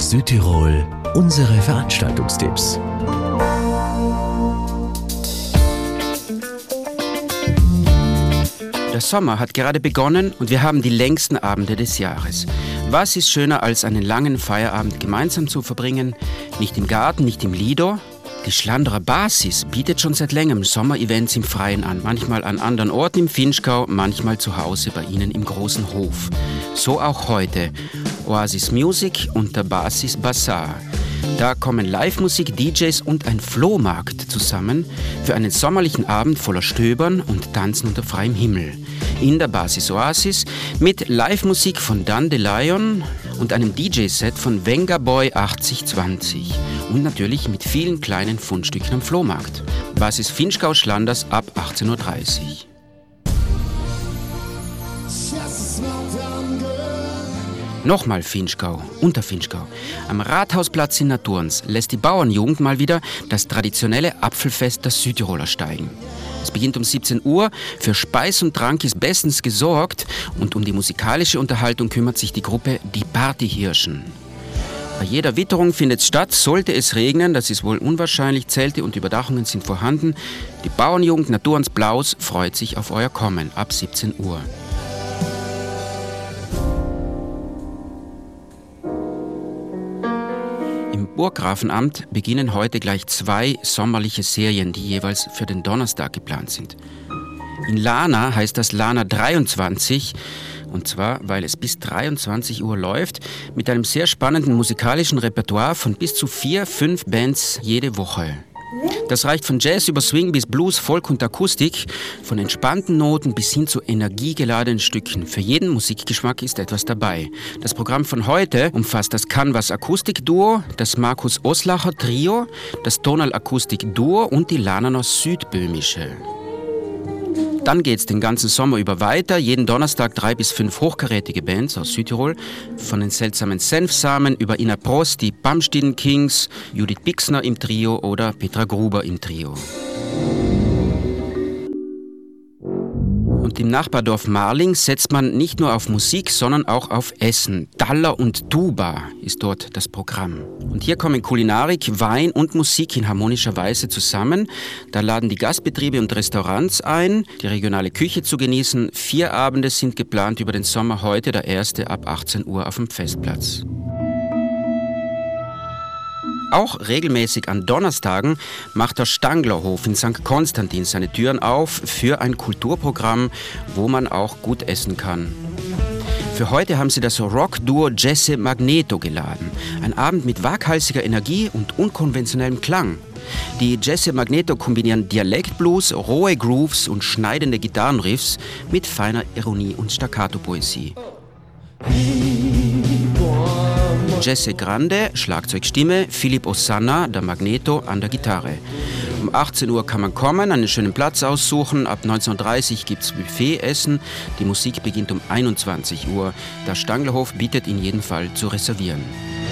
Südtirol, unsere Veranstaltungstipps. Der Sommer hat gerade begonnen und wir haben die längsten Abende des Jahres. Was ist schöner, als einen langen Feierabend gemeinsam zu verbringen? Nicht im Garten, nicht im Lido. Die Schlanderer Basis bietet schon seit längerem Sommerevents im Freien an. Manchmal an anderen Orten im Vinschgau, manchmal zu Hause bei Ihnen im großen Hof. So auch heute. Oasis Music und der Basis Bazaar. Da kommen Live-Musik, DJs und ein Flohmarkt zusammen für einen sommerlichen Abend voller Stöbern und Tanzen unter freiem Himmel. In der Basis Oasis mit Live-Musik von Dandelion und einem DJ-Set von Vengaboy 8020 und natürlich mit vielen kleinen Fundstücken am Flohmarkt. Basis Vinschgau Schlanders ab 18:30 Uhr. Nochmal Vinschgau, Untervinschgau. Am Rathausplatz in Naturns lässt die Bauernjugend mal wieder das traditionelle Apfelfest der Südtiroler steigen. Es beginnt um 17 Uhr, für Speis und Trank ist bestens gesorgt und um die musikalische Unterhaltung kümmert sich die Gruppe Die Partyhirschen. Bei jeder Witterung findet es statt, sollte es regnen, das ist wohl unwahrscheinlich, Zelte und Überdachungen sind vorhanden. Die Bauernjugend Naturns Blaus freut sich auf euer Kommen ab 17 Uhr. Im Burggrafenamt beginnen heute gleich 2 sommerliche Serien, die jeweils für den Donnerstag geplant sind. In Lana heißt das Lana 23, und zwar, weil es bis 23 Uhr läuft, mit einem sehr spannenden musikalischen Repertoire von bis zu 4-5 Bands jede Woche. Das reicht von Jazz über Swing bis Blues, Folk und Akustik, von entspannten Noten bis hin zu energiegeladenen Stücken. Für jeden Musikgeschmack ist etwas dabei. Das Programm von heute umfasst das Canvas Akustik-Duo, das Markus Oslacher Trio, das Tonal Akustik-Duo und die Lananer Südböhmische. Dann geht's den ganzen Sommer über weiter. Jeden Donnerstag 3 bis 5 hochkarätige Bands aus Südtirol. Von den seltsamen Senfsamen über Ina Prost, die Bamstiden Kings, Judith Bixner im Trio oder Petra Gruber im Trio. Und im Nachbardorf Marling setzt man nicht nur auf Musik, sondern auch auf Essen. Daller und Tuba ist dort das Programm. Und hier kommen Kulinarik, Wein und Musik in harmonischer Weise zusammen. Da laden die Gastbetriebe und Restaurants ein, die regionale Küche zu genießen. 4 Abende sind geplant über den Sommer, heute der erste ab 18 Uhr auf dem Festplatz. Auch regelmäßig an Donnerstagen macht der Stanglerhof in St. Konstantin seine Türen auf für ein Kulturprogramm, wo man auch gut essen kann. Für heute haben sie das Rock-Duo Jesse Magneto geladen. Ein Abend mit waghalsiger Energie und unkonventionellem Klang. Die Jesse Magneto kombinieren Dialektblues, rohe Grooves und schneidende Gitarrenriffs mit feiner Ironie und Staccato-Poesie. Jesse Grande, Schlagzeugstimme, Philipp Osanna, der Magneto, an der Gitarre. Um 18 Uhr kann man kommen, einen schönen Platz aussuchen. Ab 19:30 Uhr gibt es Buffet-Essen. Die Musik beginnt um 21 Uhr. Der Stanglerhof bietet in jedem Fall zu reservieren.